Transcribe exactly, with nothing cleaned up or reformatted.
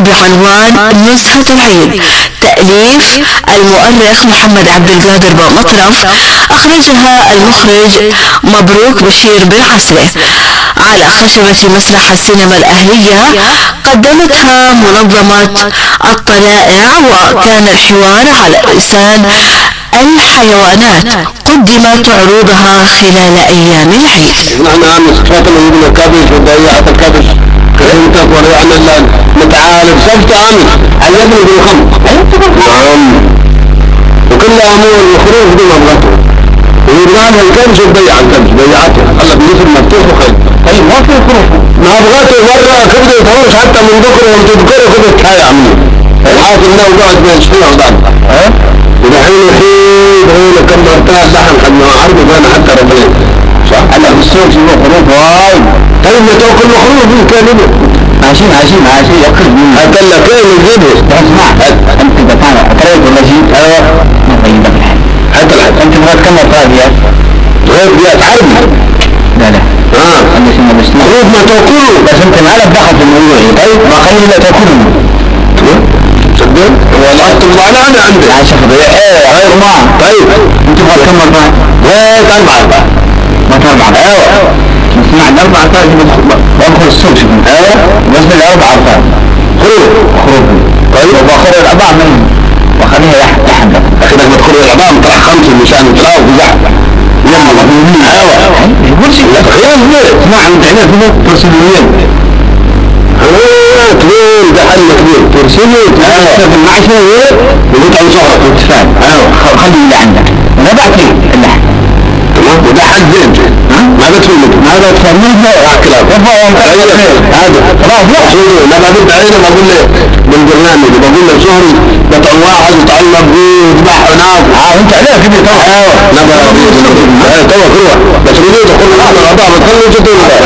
بعنوان نزهة العيد، تأليف المؤرخ محمد عبد القادر بمطرف، أخرجها المخرج مبروك بشير بالعسلة. على خشبة مسرح السينما الأهلية قدمتها منظمة الطلائع، وكان الحوار على لسان الحيوانات. قدمت عروضها خلال أيام العيد. نحن عم نسخط من الكبش وضيعة الكبش انت وريعنا اللان متعالب سبت عامل عن يبني بالخمس. نعم، وكل عمول الخروج دي مبغته ويبغان الكبش وضيع الكبش ضيعته الله بيسر مفتوح وخير. طيب ما في خروج ما بغاته مرة كبده يتهوش حتى من بكره وتذكره كده كفاية عملي الحاصل انه قاعد بين شوية وضعب ها ودحين يحيد هو كم مرتاح لحم حد عرض وانا حتى ربنا صح. هلا في السوق في خروج واي. طيب ما تاكل مخروج في كلمه ماشي ماشي ماشي ياكل منه حتى لك ايه الجبس. اسمع انت اذا كان اكلت ولا شيء ايوه ما طيبك الحين حتى الحين انت تبغى كم مرتاح يا غير بيات عربي. لا لا اه انا شنو مش مخروج ما تاكله بس انت ما لك دخل في الموضوع. طيب ما خلينا تاكله صدق ولا تطلع انا عندي عايش خبيه ايه غير ما. طيب انت تبغى كم مرتاح؟ غير اربعه ما تربع ايوه نسمع اربع ثاني بدخل السوق شوف ايوه بس الاربع ثاني خروج خروج. طيب وباخذ الاربع منهم واخليها لحد اخذك بدخل الاربع طلع خمسه مشان ثلاثه وزحف يلا ايوه يقول شيء لا خيال اسمع انت هنا في برسلويين اه تقول ده حل كبير ترسله تناسب المعشره ويقطع شهرك وتفاهم ايوه خلي اللي عندك ولا بعطيه اللحم تمام وده حد زين ما بتفهمك ما بتفهمها اكلها وفهم هذا خلاص لا لا ما بد علينا ما بقول من برنامج بقول له شهري بطل واحد يتعلق بيه يذبح هناك اه انت عليها كده طبعا لا لا تو كروح بس يريد كل واحد رضا بتخلي جدول